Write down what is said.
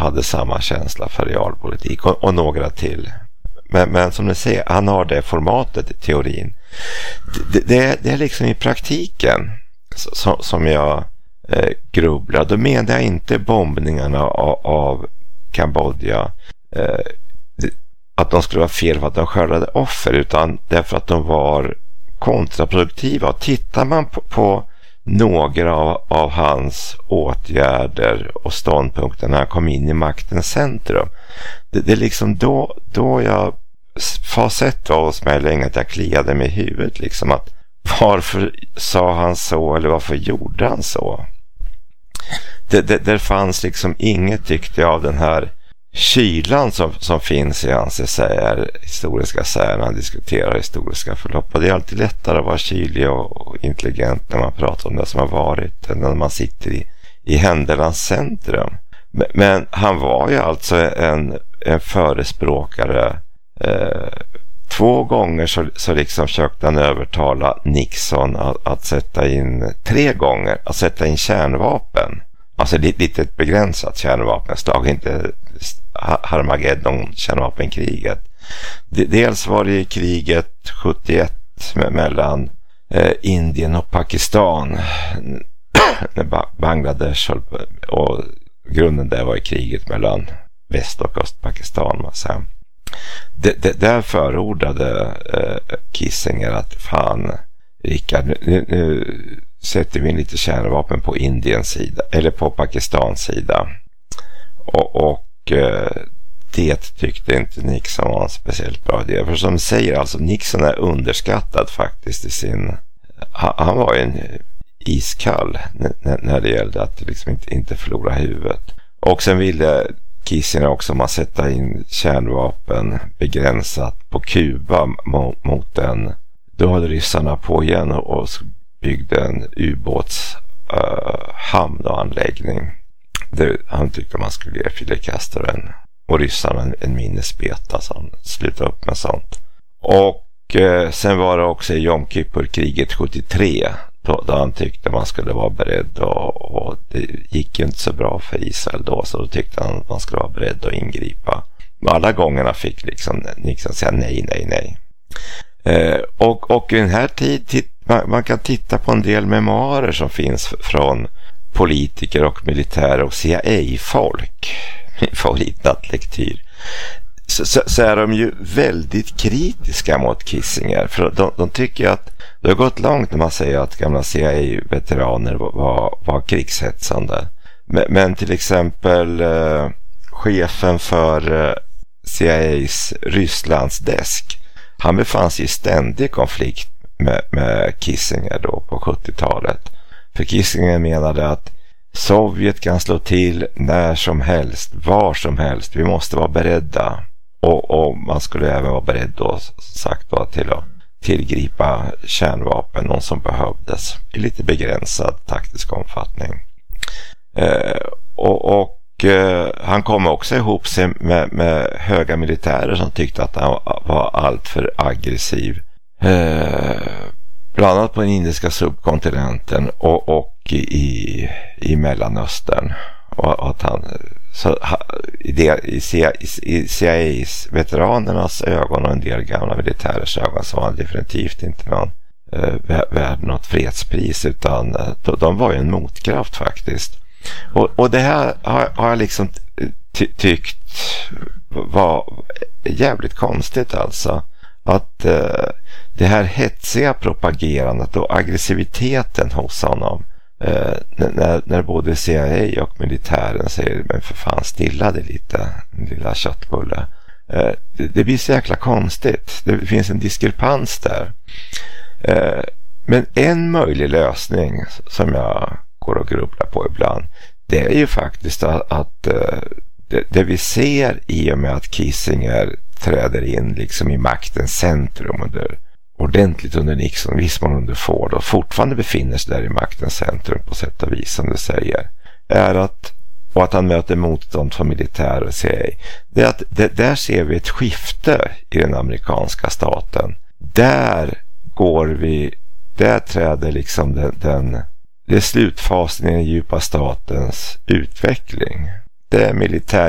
hade samma känsla för realpolitik och några till. Men som ni ser, han har det formatet i teorin. Det är liksom i praktiken som jag grubblar. Då menar jag inte bombningarna av Kambodja, att de skulle vara fel för att de skördade offer, utan därför att de var kontraproduktiva. Tittar man på några av hans åtgärder och ståndpunkter när han kom in i maktens centrum, det är liksom då jag har sett hos mig länge att jag kliade mig i huvudet, liksom att varför sa han så, eller varför gjorde han så? Det fanns liksom inget, tyckte jag, av den här kylan som finns i hans historiska essäer när han diskuterar historiska förlopp. Och det är alltid lättare att vara kylig och intelligent när man pratar om det som har varit än när man sitter i händelsernas centrum. Men han var ju alltså en förespråkare. 2 gånger så liksom försökte han övertala Nixon att sätta in 3 gånger att sätta in kärnvapen. Alltså lite ett begränsat kärnvapenslag, inte Harmageddon, kärnvapenkriget. Dels var det kriget 71 mellan Indien och Pakistan när Bangladesh, och grunden där var i kriget mellan Väst- och Östpakistan. Där förordade Kissinger att fan, Rickard, nu sätter vi in lite kärnvapen på Indiens sida eller på Pakistans sida, och det tyckte inte Nixon var en speciellt bra idé. För som säger, alltså Nixon är underskattad faktiskt i sin, han var ju en iskall när det gällde att liksom inte förlora huvudet. Och sen ville Kissinger också man sätta in kärnvapen begränsat på Kuba mot en, då hade ryssarna på igen och byggde en ubåtshamn och anläggning. Han tyckte man skulle ge Fidel Castro och ryssarna en minnesbeta, så han slutade upp med sånt. Och sen var det också i Yom Kippur-kriget 73 då han tyckte man skulle vara beredd, och det gick ju inte så bra för Israel då, så då tyckte han man skulle vara beredd att ingripa. Men alla gångerna fick liksom Nixon säga nej. Och i den här tiden man kan titta på en del memoarer som finns från politiker och militärer och CIA-folk, min favoritnattlektyr, så är de ju väldigt kritiska mot Kissinger, för de tycker att det har gått långt när man säger att gamla CIA-veteraner var krigshetsande. Men till exempel chefen för CIAs Rysslandsdesk, han befann sig i ständig konflikt med Kissinger då på 70-talet. För Kissinger menade att Sovjet kan slå till när som helst, var som helst. Vi måste vara beredda. Och man skulle även vara beredd då, sagt då, till att tillgripa kärnvapen, någon som behövdes i lite begränsad taktisk omfattning. Han kom också ihop sig med höga militärer som tyckte att han var alltför aggressiv. Bland annat på den indiska subkontinenten och i Mellanöstern. Och att han, så i CIAs veteranernas ögon och en del gamla militärers ögon så var han definitivt inte någon värd något fredspris, utan de var ju en motkraft faktiskt. Och det här har jag liksom tyckt var jävligt konstigt, alltså att det här hetsiga propagerandet och aggressiviteten hos honom, när både CIA och militären säger men för fan stilla det lite, lilla köttbulle, det blir så jäkla konstigt. Det finns en diskrepans där. Men en möjlig lösning som jag går och grubblar på ibland, det är ju faktiskt att det vi ser i och med att Kissinger träder in liksom i maktens centrum ordentligt under Nixon, viss mån under Ford, och fortfarande befinner sig där i maktens centrum på sätt och vis som du säger, är att han möter motstånd från militär och CIA. Det är att där ser vi ett skifte i den amerikanska staten. Där träder liksom det är slutfasen i den djupa statens utveckling. Det är militär